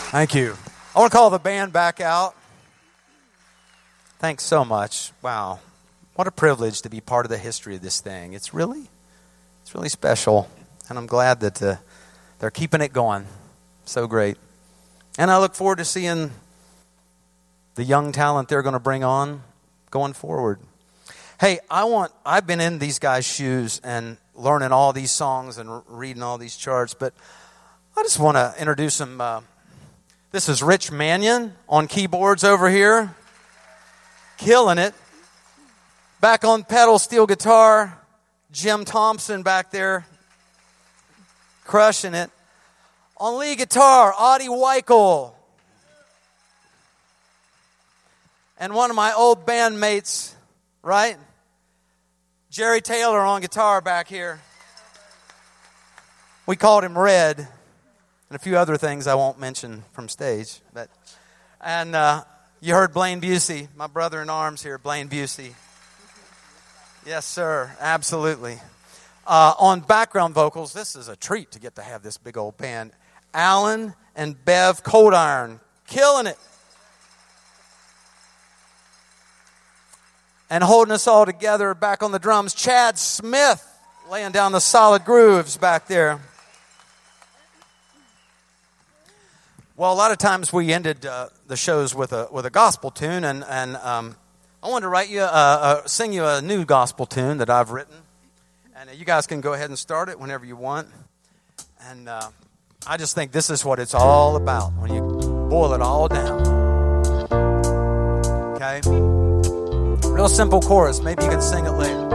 Thank you. I want to call the band back out. Thanks so much. Wow. What a privilege to be part of the history of this thing. It's really special. And I'm glad that they're keeping it going. So great. And I look forward to seeing the young talent they're going to bring on going forward. Hey, I've been in these guys' shoes and learning all these songs and reading all these charts, but I just want to introduce them. This is Rich Mannion on keyboards over here. Killing it. Back on pedal steel guitar, Jim Thompson back there. Crushing it. On lead guitar, Audie Weichel. And one of my old bandmates, right? Jerry Taylor on guitar back here. We called him Red. And a few other things I won't mention from stage. And you heard Blaine Busey, my brother in arms here, Blaine Busey. Yes, sir. Absolutely. On background vocals, this is a treat to get to have this big old band. Alan and Bev Coldiron, killing it. And holding us all together back on the drums, Chad Smith, laying down the solid grooves back there. Well, a lot of times we ended the shows with a gospel tune, and I wanted to sing you a new gospel tune that I've written, and you guys can go ahead and start it whenever you want. And I just think this is what it's all about when you boil it all down. Okay, real simple chorus. Maybe you can sing it later.